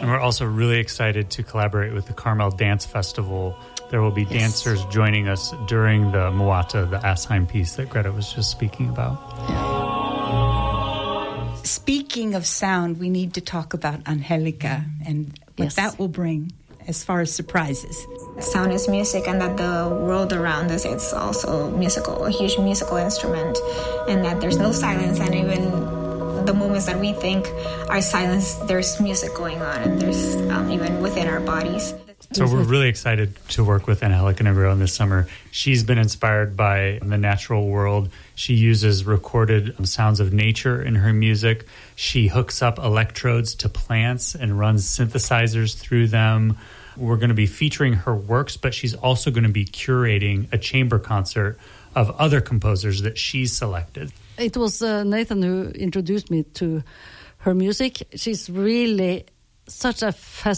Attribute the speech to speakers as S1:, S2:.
S1: we're also really excited to collaborate with the Carmel Dance Festival. There will be dancers joining us during the Moata, the Asheim piece that Greta was just speaking about.
S2: Speaking of sound, we need to talk about Angelica and what that will bring as far as surprises.
S3: Sound is music, and that the world around us, it's also musical, a huge musical instrument, and that there's no silence, and even the moments that we think are silence, there's music going on, and there's even within our bodies.
S1: So we're really excited to work with Angelica Negron this summer. She's been inspired by the natural world. She uses recorded sounds of nature in her music. She hooks up electrodes to plants and runs synthesizers through them. We're going to be featuring her works, but she's also going to be curating a chamber concert of other composers that she's selected.
S4: It was Nathan who introduced me to her music. She's really such a